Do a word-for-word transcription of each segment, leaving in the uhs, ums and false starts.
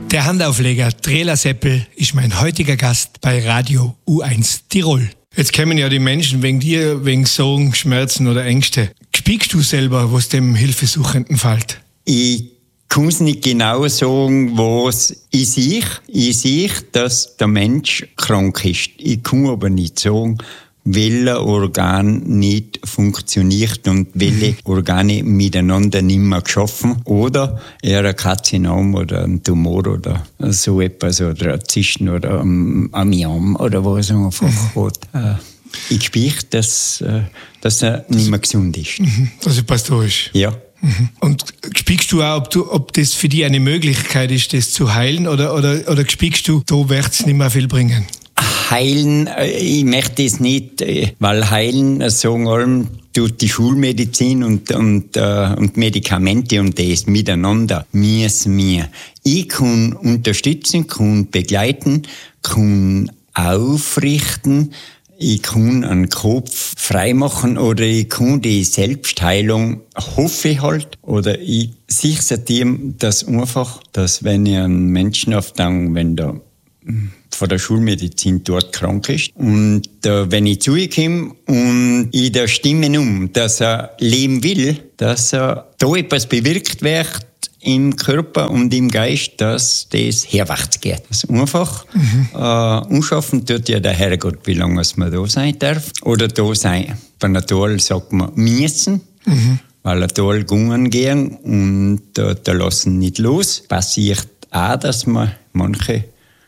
Der Handaufleger Trela Seppel ist mein heutiger Gast bei Radio U eins Tirol. Jetzt kommen ja die Menschen wegen dir, wegen Sorgen, Schmerzen oder Ängste. Spiegst du selber, was dem Hilfesuchenden fällt? Ich kann es nicht genau sagen, was ich sehe. Ich sehe, dass der Mensch krank ist. Ich kann aber nicht sagen, welches Organ nicht funktioniert und welche Organe miteinander nicht mehr geschaffen. Oder er ein Karzinom oder ein Tumor oder so etwas oder ein Zischen oder ein Amiam oder was einfach mhm. hat. Ich spüre, dass, dass er nicht mehr gesund ist. Mhm. Dass er pathologisch ist. Ja. Mhm. Und spiegst du auch, ob, du, ob das für dich eine Möglichkeit ist, das zu heilen oder, oder, oder spiegst du, da wird es nicht mehr viel bringen? Heilen, ich möchte es nicht, weil heilen, sagen allem, tut die Schulmedizin und, und, äh, und Medikamente und das miteinander müssen wir. Ich kann unterstützen, kann begleiten, kann aufrichten, ich kann einen Kopf freimachen oder ich kann die Selbstheilung, hoffe ich halt, oder ich sehe es dem, dass einfach, dass wenn ich einen Menschen aufdanke, wenn der von der Schulmedizin dort krank ist. Und äh, wenn ich zu ihm komme und ich da stimme um, dass er leben will, dass er da etwas bewirkt wird im Körper und im Geist, dass das herwärts geht. Das ist einfach. Mhm. Äh, anschaffen tut ja der Herrgott, wie lange man da sein darf. Oder da sein. Bei einer Tal sagt man müssen. Mhm. Weil ein Tal gegangen gehen und äh, da lassen nicht los. Passiert auch, dass man manche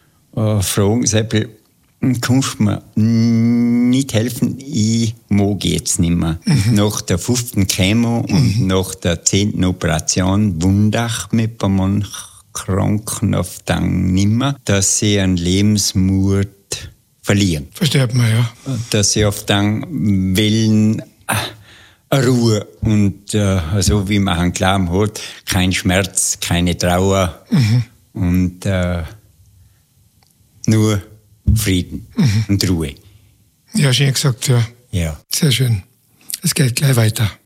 Uh, fragen, Seppel, kannst du mir nicht helfen? Ich mag jetzt nicht mehr. Mhm. Nach der fünften Chemo mhm. und nach der zehnten Operation wundere ich mich bei manchen Kranken oft dann nicht mehr, dass sie einen Lebensmut verlieren. Versteht man, ja. Dass sie oft dann wollen, eine Ruhe und äh, so wie man einen Glauben hat, kein Schmerz, keine Trauer mhm. und äh, nur Frieden mhm. und Ruhe. Ja, schön gesagt, ja. Ja. Sehr schön. Es geht gleich weiter.